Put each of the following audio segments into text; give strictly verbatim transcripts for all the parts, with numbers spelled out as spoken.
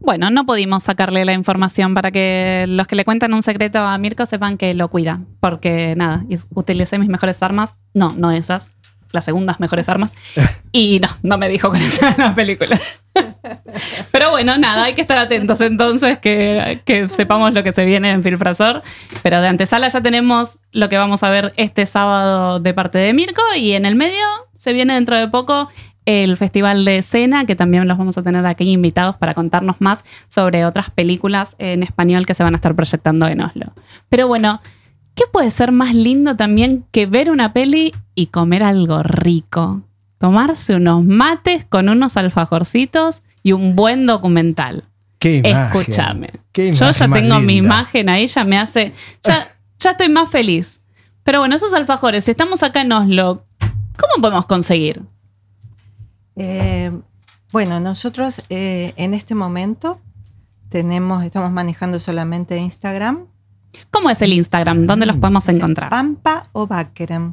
Bueno, no pudimos sacarle la información para que los que le cuentan un secreto a Mirko sepan que lo cuida. Porque nada, utilicé mis mejores armas. No, no esas. Las segundas mejores armas. Y no, no me dijo con esas las películas. Pero bueno, nada, hay que estar atentos entonces, que, que sepamos lo que se viene en Filfrasor. Pero de antesala ya tenemos lo que vamos a ver este sábado de parte de Mirko. Y en el medio se viene dentro de poco el Festival de Escena, que también los vamos a tener aquí invitados para contarnos más sobre otras películas en español que se van a estar proyectando en Oslo. Pero bueno, ¿qué puede ser más lindo también que ver una peli y comer algo rico? Tomarse unos mates con unos alfajorcitos y un buen documental. ¿Qué imagen? Escúchame. ¿Qué Yo ya tengo linda. mi imagen ahí, ya me hace... Ya, ya estoy más feliz. Pero bueno, esos alfajores, si estamos acá en Oslo, ¿cómo podemos conseguir? Eh, bueno, nosotros eh, en este momento tenemos, estamos manejando solamente Instagram. ¿Cómo es el Instagram? ¿Dónde los podemos O sea, encontrar? Pampa o Bakkeren.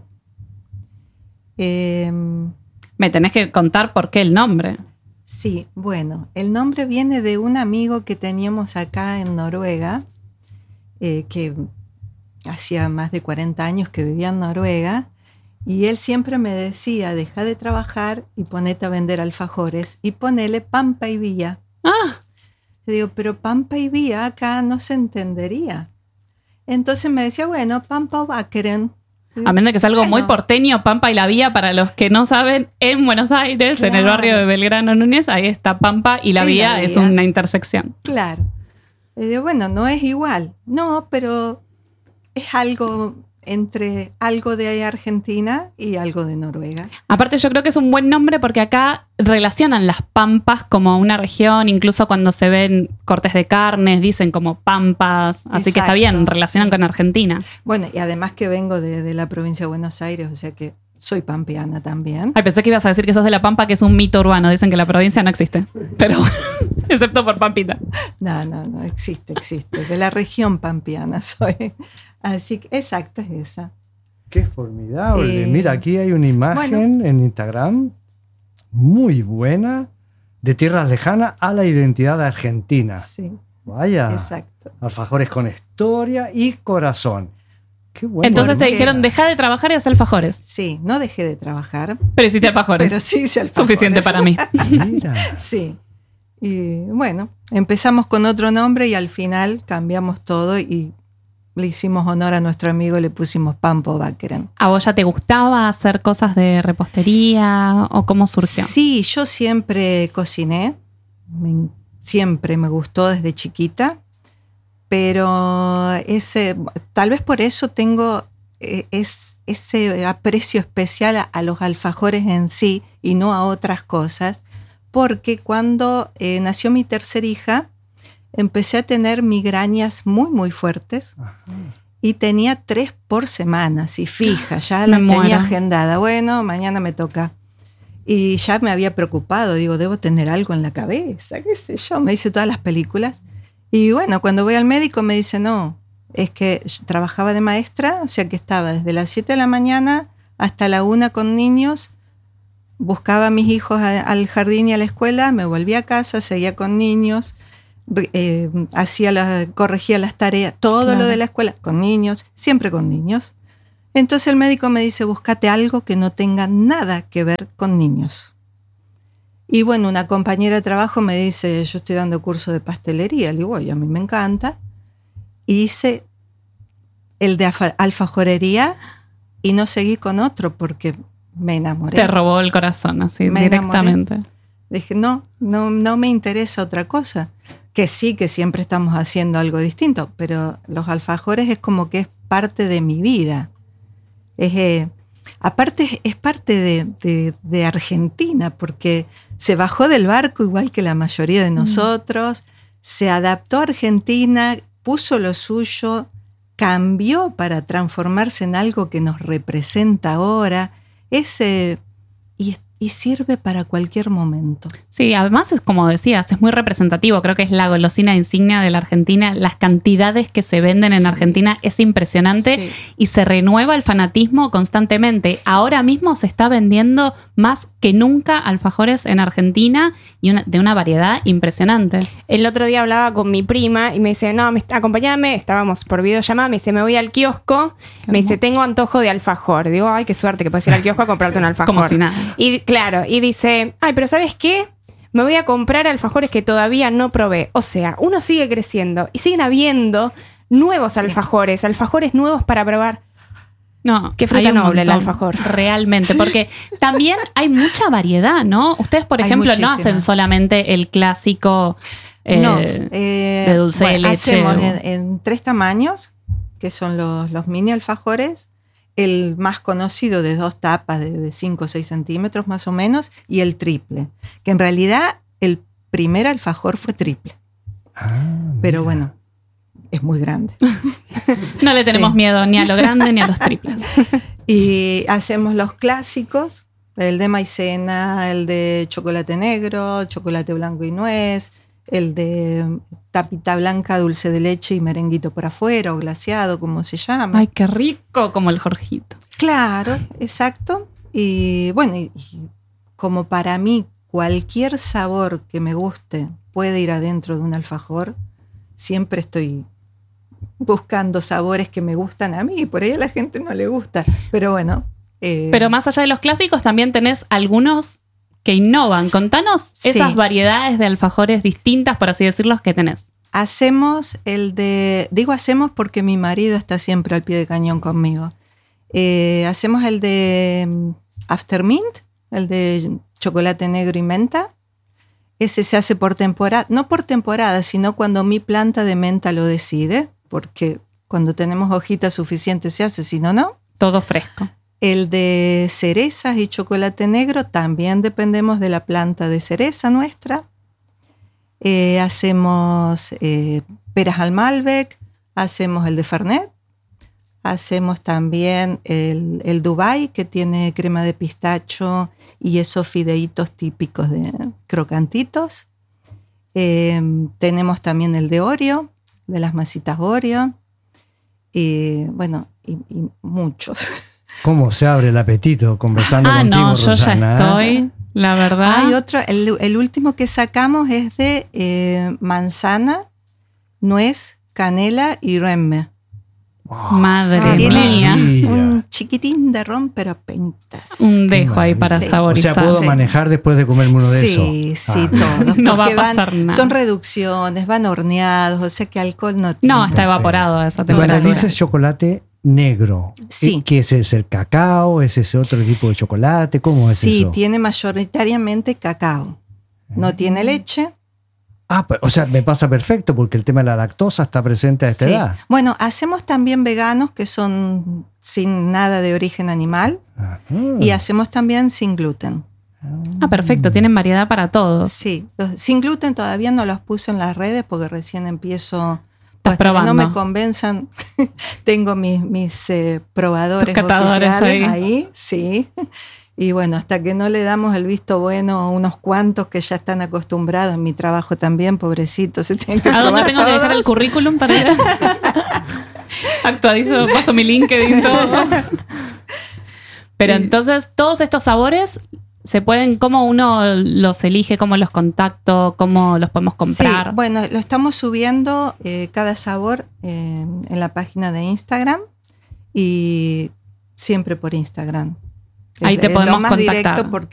Eh, Me tenés que contar por qué el nombre. sí, bueno, el nombre viene de un amigo que teníamos acá en Noruega, eh, que hacía más de cuarenta años que vivía en Noruega. Y él siempre me decía, deja de trabajar y ponete a vender alfajores y ponele Pampa y Vía. Ah, Le digo, pero Pampa y Vía acá no se entendería. Entonces me decía, bueno, Pampa o Bakkeren. a menos de que es algo Bueno, muy porteño, Pampa y la Vía, para los que no saben, en Buenos Aires, en el Claro. barrio de Belgrano Núñez, ahí está Pampa y la Y Vía la es Vía. una intersección. Claro. Le digo, bueno, no es igual. No, pero es algo entre algo de Argentina y algo de Noruega. Aparte yo creo que es un buen nombre porque acá relacionan las pampas como una región, incluso cuando se ven cortes de carnes, dicen como pampas, así que está bien, Exacto, relacionan sí. con Argentina. Bueno, y además que vengo de, de la provincia de Buenos Aires, o sea que soy pampeana también. Ay, pensé que ibas a decir que sos de La Pampa, que es un mito urbano, dicen que la provincia no existe, pero bueno, excepto por Pampita. No, no, no, existe, existe. De la región pampeana soy. Así que, exacto, es esa. Qué formidable. Eh, Mira, aquí hay una imagen en Instagram muy buena de tierras lejanas a la identidad argentina. Sí, Vaya. exacto. Alfajores con historia y corazón. Qué bueno. Entonces te porque- dijeron, deja de trabajar y haz alfajores. Sí, no dejé de trabajar, Pero hiciste alfajores. pero sí hice alfajores. Suficiente para mí. Mira. Sí. Y bueno, empezamos con otro nombre y al final cambiamos todo y le hicimos honor a nuestro amigo y le pusimos Pampa o Bakkeren. ¿A vos ya te gustaba hacer cosas de repostería o cómo surgió? Sí, yo siempre cociné, me- siempre me gustó desde chiquita, pero ese, tal vez por eso tengo eh, es, ese aprecio especial a, a los alfajores en sí y no a otras cosas, porque cuando eh, nació mi tercera hija, empecé a tener migrañas muy, muy fuertes. Ajá. Y tenía tres por semana, así fija, ya Me la tenía muero. agendada. Bueno, mañana me toca. Y ya me había preocupado, digo, debo tener algo en la cabeza, qué sé yo. Me hice todas las películas. Y bueno, cuando voy al médico me dice, no, es que yo trabajaba de maestra, o sea que estaba desde las siete de la mañana hasta la una con niños, buscaba a mis hijos a- al jardín y a la escuela, me volvía a casa, seguía con niños, eh, hacía la, corregía las tareas, todo Claro. lo de la escuela, con niños, siempre con niños. Entonces el médico me dice, búscate algo que no tenga nada que ver con niños. Y bueno, una compañera de trabajo me dice, yo estoy dando curso de pastelería. Le digo, "Oye, a mí me encanta". Y hice el de alfa- alfajorería y no seguí con otro porque me enamoré. Te robó el corazón, así, Me enamoré. directamente. Dije, no, no, no me interesa otra cosa. Que sí, que siempre estamos haciendo algo distinto, pero los alfajores es como que es parte de mi vida. Es, eh, aparte es, es parte de, de- de Argentina, porque se bajó del barco igual que la mayoría de nosotros, se adaptó a Argentina, puso lo suyo, cambió para transformarse en algo que nos representa ahora. Es, eh, y, es- y sirve para cualquier momento. Sí, además es como decías, es muy representativo. Creo que es la golosina insignia de la Argentina. Las cantidades que se venden sí. en Argentina es impresionante sí. y se renueva el fanatismo constantemente. Ahora mismo se está vendiendo más que nunca alfajores en Argentina y una, de una variedad impresionante. El otro día hablaba con mi prima y me dice, no, me, acompáñame, estábamos por videollamada, me dice, me voy al kiosco, ¿Cómo? me dice, tengo antojo de alfajor. Digo, ay, qué suerte que puedes ir al kiosco a comprarte un alfajor. Como si nada. Y claro, y dice, ay, pero ¿sabes qué? Me voy a comprar alfajores que todavía no probé. O sea, uno sigue creciendo y siguen habiendo nuevos sí. alfajores, alfajores nuevos para probar. No, qué fruta noble el alfajor. Realmente, porque también hay mucha variedad, ¿no? Ustedes, por ejemplo, no hacen solamente el clásico eh, no, eh, de dulce bueno, de leche. Hacemos o... en, en tres tamaños, que son los, los mini alfajores. El más conocido de dos tapas de cinco o seis centímetros más o menos, y el triple, que en realidad el primer alfajor fue triple. Ah, pero bueno, es muy grande. No le tenemos sí. miedo ni a lo grande ni a los triples. Y hacemos los clásicos, el de maicena, el de chocolate negro, chocolate blanco y nuez, el de tapita blanca, dulce de leche y merenguito por afuera o glaseado, como se llama. Ay, qué rico, como el Jorgito. Claro, exacto. Y bueno, y, y como para mí cualquier sabor que me guste puede ir adentro de un alfajor, siempre estoy buscando sabores que me gustan a mí, por ahí a la gente no le gusta, pero bueno. Eh, pero más allá de los clásicos también tenés algunos que innovan. Contanos sí. esas variedades de alfajores distintas, por así decirlo, que tenés. Hacemos el de... Digo hacemos porque mi marido está siempre al pie de cañón conmigo. Eh, hacemos el de Aftermint, el de chocolate negro y menta. Ese se hace por temporada, no por temporada, sino cuando mi planta de menta lo decide, porque cuando tenemos hojitas suficientes se hace, si no, no. Todo fresco. El de cerezas y chocolate negro también dependemos de la planta de cereza nuestra. Eh, hacemos eh, peras al Malbec, hacemos el de Fernet, hacemos también el, el Dubai, que tiene crema de pistacho y esos fideitos típicos de crocantitos. Eh, tenemos también el de Oreo, de las masitas Oreo. Y bueno, y, y muchos. ¿Cómo se abre el apetito conversando ah, contigo, no, yo Rosana? ya estoy, la verdad. Hay otro, el, el último que sacamos es de eh, manzana, nuez, canela y remme. Wow. Madre ah, mía. Tiene un chiquitín de ron, pero pentas. Un dejo ahí para sí. saborizar. O sea, puedo sí. manejar después de comerme uno de sí, esos. Sí, sí, ah. todos. No va a pasar van, nada. Son reducciones, van horneados, o sea que alcohol no tiene. No, está evaporado a esa temperatura. Cuando dices chocolate negro, sí. ¿qué es? ¿Es el cacao? ¿Es ese otro tipo de chocolate? ¿Cómo es sí, eso? Sí, tiene mayoritariamente cacao. No tiene leche. Ah, o sea, me pasa perfecto porque el tema de la lactosa está presente a esta sí. edad. Bueno, hacemos también veganos que son sin nada de origen animal. Ajá. Y hacemos también sin gluten. Ah, perfecto, tienen variedad para todos. Sí, los, sin gluten todavía no los puse en las redes porque recién empiezo. Estás pues, probando. Que no me convenzan, tengo mis, mis eh, probadores oficiales ahí. ahí, sí. Y bueno, hasta que no le damos el visto bueno a unos cuantos que ya están acostumbrados, en mi trabajo también, pobrecitos, se tienen que ¿A probar dónde tengo todos? que dejar el currículum para ir? Actualizo, paso mi LinkedIn, todo. Pero sí. Entonces, todos estos sabores se pueden, ¿cómo uno los elige? ¿Cómo los contacto? ¿Cómo los podemos comprar? Sí, bueno, lo estamos subiendo eh, cada sabor eh, en la página de Instagram y siempre por Instagram. Ahí es, te es podemos lo más contactar. Directo porque